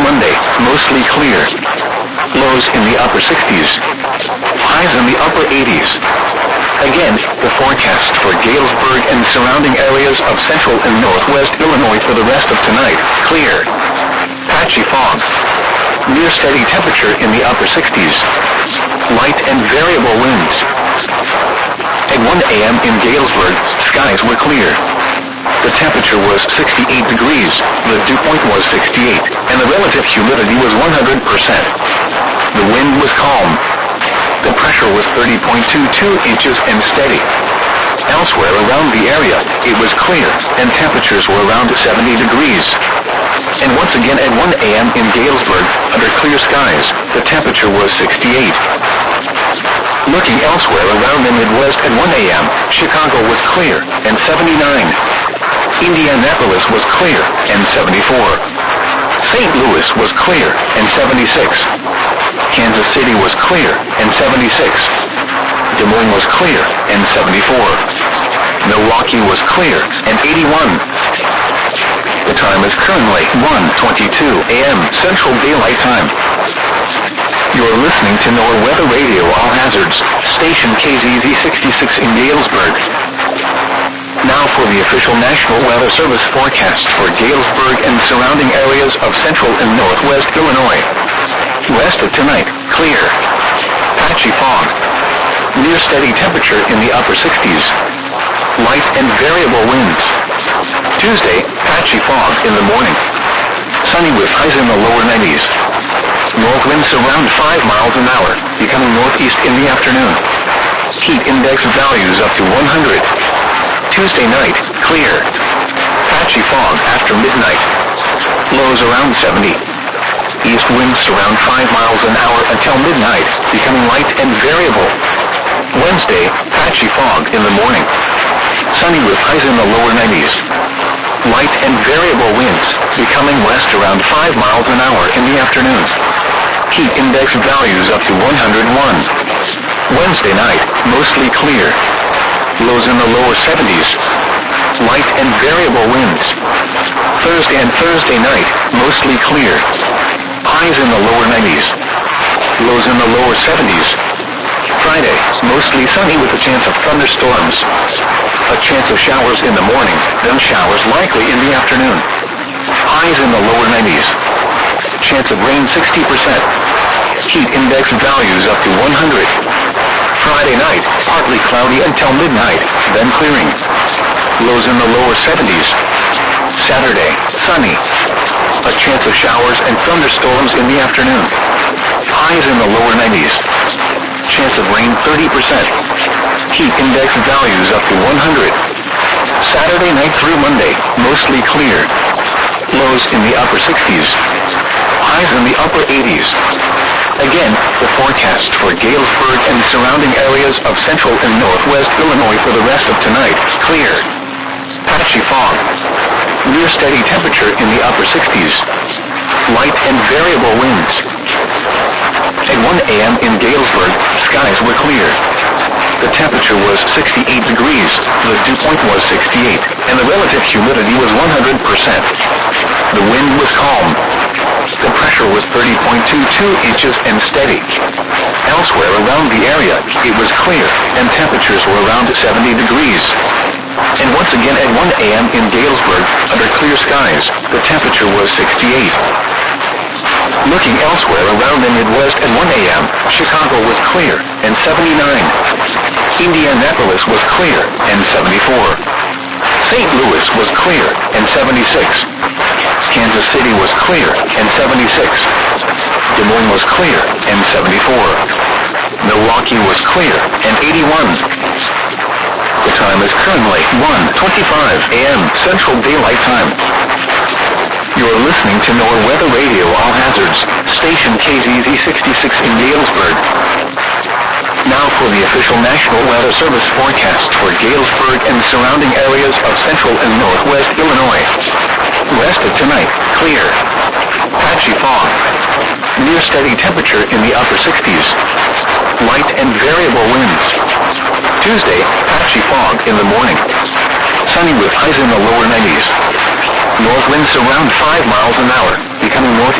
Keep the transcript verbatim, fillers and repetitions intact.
Monday, mostly clear. Lows in the upper sixties. Highs in the upper eighties. Again, the forecast for Galesburg and surrounding areas of central and northwest Illinois for the rest of tonight, clear. Patchy fog. Near steady temperature in the upper sixties. Light and variable winds. At one a.m. in Galesburg, skies were clear. The temperature was sixty-eight degrees, the dew point was sixty-eight, and the relative humidity was one hundred percent. The wind was calm. The pressure was thirty point two two inches and steady. Elsewhere around the area, it was clear, and temperatures were around seventy degrees. And once again at one a.m. in Galesburg, under clear skies, the temperature was sixty-eight. Looking elsewhere around the Midwest at one a.m., Chicago was clear, and seventy-nine. Indianapolis was clear, and seventy-four. Saint Louis was clear, and seventy-six. Kansas City was clear, and seventy-six. Des Moines was clear, and seventy-four. Milwaukee was clear, and eighty-one. The time is currently one twenty-two a.m. Central Daylight Time. You're listening to NOAA Weather Radio All Hazards, station K Z Z sixty-six in Galesburg. Now for the official National Weather Service forecast for Galesburg and surrounding areas of central and northwest Illinois. West of tonight, clear. Patchy fog. Near steady temperature in the upper sixties. Light and variable winds. Tuesday, patchy fog in the morning. Sunny with highs in the lower nineties. North winds around five miles an hour, becoming northeast in the afternoon. Heat index values up to one hundred. Tuesday night, clear. Patchy fog after midnight. Lows around seventy. East winds around five miles an hour until midnight, becoming light and variable. Wednesday, patchy fog in the morning. Sunny with highs in the lower nineties. Light and variable winds, becoming west around five miles an hour in the afternoon. Heat index values up to one hundred one. Wednesday night, mostly clear. Lows in the lower seventies. Light and variable winds. Thursday and Thursday night, mostly clear. Highs in the lower nineties. Lows in the lower seventies. Friday, mostly sunny with a chance of thunderstorms. A chance of showers in the morning, then showers likely in the afternoon. Highs in the lower nineties. Chance of rain sixty percent. Heat index values up to one hundred. Friday night, partly cloudy until midnight, then clearing. Lows in the lower seventies. Saturday, sunny. A chance of showers and thunderstorms in the afternoon. Highs in the lower nineties. Chance of rain thirty percent. Heat index values up to one hundred. Saturday night through Monday, mostly clear. Lows in the upper sixties. Highs in the upper eighties. Again, the forecast for Galesburg and surrounding areas of central and northwest Illinois for the rest of tonight, clear. Patchy fog. Near steady temperature in the upper sixties. Light and variable winds. At one a.m. in Galesburg, skies were clear. The temperature was sixty-eight degrees, the dew point was sixty-eight, and the relative humidity was one hundred percent. The wind was calm. The pressure was thirty point two two inches and steady. Elsewhere around the area, it was clear, and temperatures were around seventy degrees. And once again at one a.m. in Galesburg, under clear skies, the temperature was sixty-eight. Looking elsewhere around the Midwest at one a.m., Chicago was clear, and seventy-nine. Indianapolis was clear, and seventy-four. Saint Louis was clear, and seventy-six. Kansas City was clear, and seventy-six. Des Moines was clear, and seventy-four. Milwaukee was clear, and eighty-one. The time is currently one twenty-five a.m. Central Daylight Time. You're listening to NOAA Weather Radio All Hazards, station K Z Z sixty-six in Galesburg. Now for the official National Weather Service forecast for Galesburg and surrounding areas of central and northwest Illinois. West of tonight, clear. Patchy fog. Near steady temperature in the upper sixties. Light and variable winds. Tuesday, patchy fog in the morning. Sunny with highs in the lower nineties. North winds around five miles an hour, becoming north